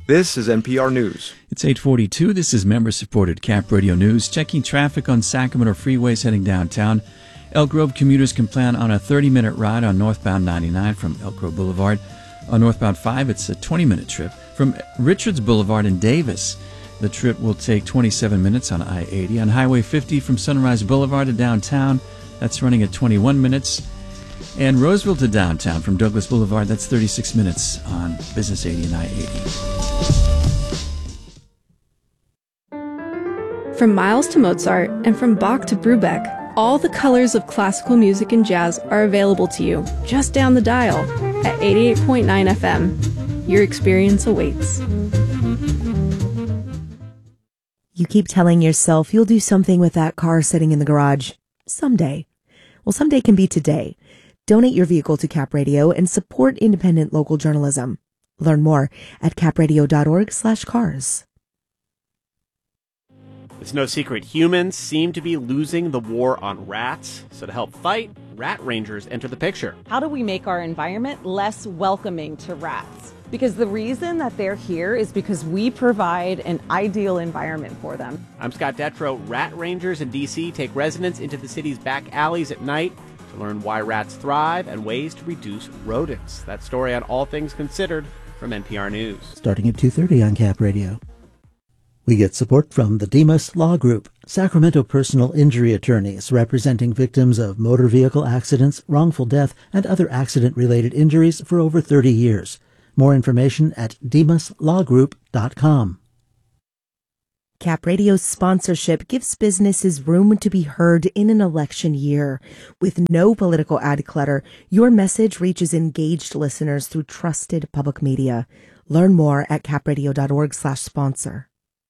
This is NPR News. It's 8:42. This is member-supported Cap Radio News. Checking traffic on Sacramento freeways heading downtown. Elk Grove commuters can plan on a 30-minute ride on northbound 99 from Elk Grove Boulevard. On northbound 5, it's a 20-minute trip. From Richards Boulevard in Davis, the trip will take 27 minutes on I-80. On Highway 50 from Sunrise Boulevard to downtown, that's running at 21 minutes. And Roseville to downtown from Douglas Boulevard, that's 36 minutes on Business 80 and I-80. From Miles to Mozart and from Bach to Brubeck, all the colors of classical music and jazz are available to you just down the dial at 88.9 FM. Your experience awaits. You keep telling yourself you'll do something with that car sitting in the garage. Someday. Well, someday can be today. Donate your vehicle to Cap Radio and support independent local journalism. Learn more at capradio.org/cars. It's no secret humans seem to be losing the war on rats. So to help fight, rat rangers enter the picture. How do we make our environment less welcoming to rats? Because the reason that they're here is because we provide an ideal environment for them. I'm Scott Detrow. Rat rangers in D.C. take residents into the city's back alleys at night to learn why rats thrive and ways to reduce rodents. That story on All Things Considered from NPR News. Starting at 2:30 on Cap Radio. We get support from the Demas Law Group, Sacramento personal injury attorneys representing victims of motor vehicle accidents, wrongful death, and other accident-related injuries for over 30 years. More information at demaslawgroup.com. Cap Radio's sponsorship gives businesses room to be heard in an election year. With no political ad clutter, your message reaches engaged listeners through trusted public media. Learn more at capradio.org/sponsor.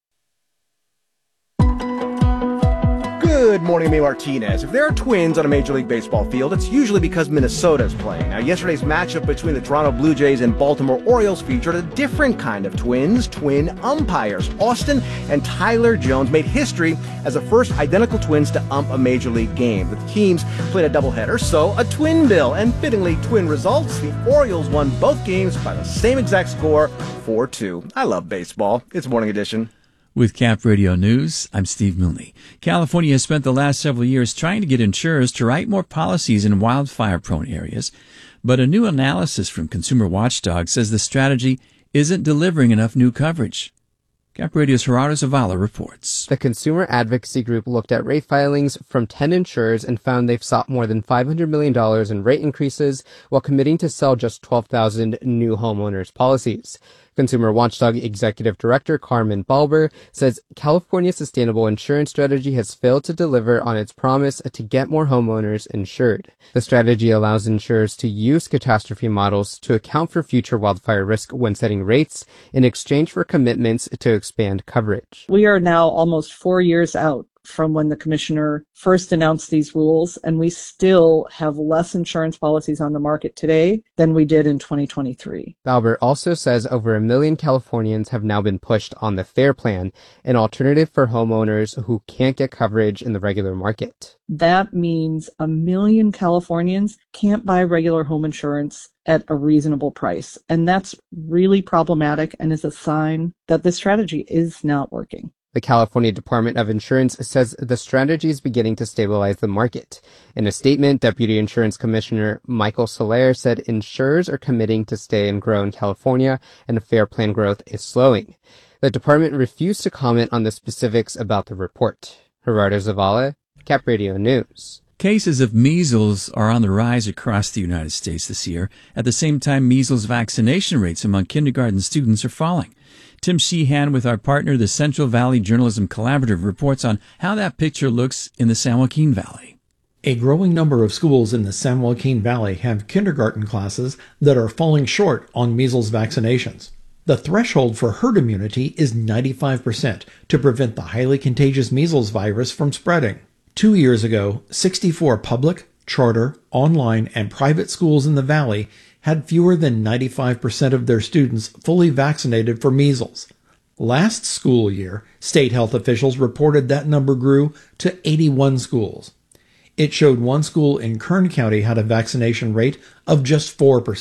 Good morning, May Martinez. If there are twins on a Major League Baseball field, it's usually because Minnesota is playing. Now, yesterday's matchup between the Toronto Blue Jays and Baltimore Orioles featured a different kind of twins, twin umpires. Austin and Tyler Jones made history as the first identical twins to ump a Major League game. The teams played a doubleheader, so a twin bill. And fittingly, twin results. The Orioles won both games by the same exact score, 4-2. I love baseball. It's Morning Edition. With Cap Radio News, I'm Steve Milne. California has spent the last several years trying to get insurers to write more policies in wildfire-prone areas, but a new analysis from Consumer Watchdog says the strategy isn't delivering enough new coverage. Cap Radio's Gerardo Zavala reports. The consumer advocacy group looked at rate filings from 10 insurers and found they've sought more than $500 million in rate increases while committing to sell just 12,000 new homeowners policies. Consumer Watchdog Executive Director Carmen Balber says California's sustainable insurance strategy has failed to deliver on its promise to get more homeowners insured. The strategy allows insurers to use catastrophe models to account for future wildfire risk when setting rates in exchange for commitments to expand coverage. We are now almost 4 years out from when the commissioner first announced these rules, and we still have less insurance policies on the market today than we did in 2023. Balber also says over 1 million Californians have now been pushed on the FAIR Plan, an alternative for homeowners who can't get coverage in the regular market. That means 1 million Californians can't buy regular home insurance at a reasonable price. And that's really problematic and is a sign that this strategy is not working. The California Department of Insurance says the strategy is beginning to stabilize the market. In a statement, Deputy Insurance Commissioner Michael Soler said insurers are committing to stay and grow in California and FAIR Plan growth is slowing. The department refused to comment on the specifics about the report. Gerardo Zavala, Cap Radio News. Cases of measles are on the rise across the United States this year. At the same time, measles vaccination rates among kindergarten students are falling. Tim Sheehan with our partner, the Central Valley Journalism Collaborative, reports on how that picture looks in the San Joaquin Valley. A growing number of schools in the San Joaquin Valley have kindergarten classes that are falling short on measles vaccinations. The threshold for herd immunity is 95% to prevent the highly contagious measles virus from spreading. 2 years ago, 64 public, charter, online, and private schools in the valley had fewer than 95% of their students fully vaccinated for measles. Last school year, state health officials reported that number grew to 81 schools. It showed one school in Kern County had a vaccination rate of just 4%.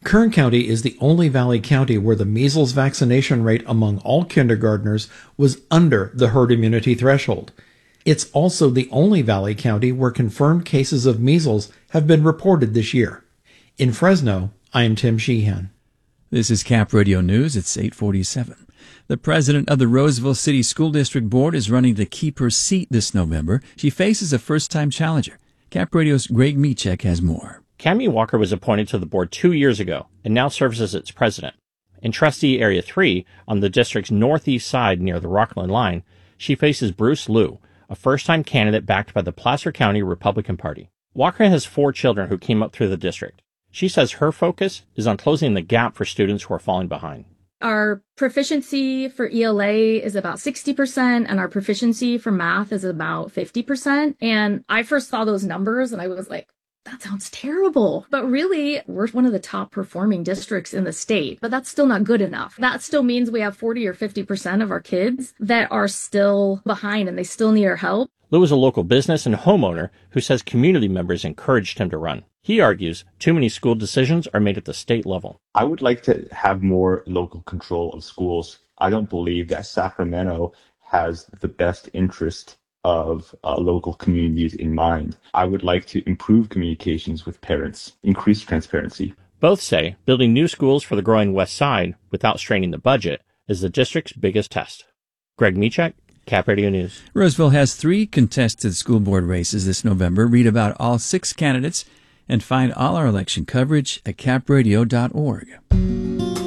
Kern County is the only Valley County where the measles vaccination rate among all kindergartners was under the herd immunity threshold. It's also the only Valley County where confirmed cases of measles have been reported this year. In Fresno, I am Tim Sheehan. This is Cap Radio News. It's 8:47. The president of the Roseville City School District Board is running to keep her seat this November. She faces a first-time challenger. Cap Radio's Greg Michek has more. Cami Walker was appointed to the board 2 years ago and now serves as its president. In Trustee Area 3, on the district's northeast side near the Rockland line, she faces Bruce Liu, a first-time candidate backed by the Placer County Republican Party. Walker has 4 children who came up through the district. She says her focus is on closing the gap for students who are falling behind. Our proficiency for ELA is about 60%, and our proficiency for math is about 50%. And I first saw those numbers and I was like, that sounds terrible. But really, we're one of the top performing districts in the state, but that's still not good enough. That still means we have 40 or 50% of our kids that are still behind and they still need our help. Lou is a local business and homeowner who says community members encouraged him to run. He argues too many school decisions are made at the state level. I would like to have more local control of schools. I don't believe that Sacramento has the best interest of local communities in mind. I would like to improve communications with parents, increase transparency. Both say building new schools for the growing West Side without straining the budget is the district's biggest test. Greg Michek, Cap Radio News. Roseville has 3 contested school board races this November. Read about all 6 candidates and find all our election coverage at capradio.org.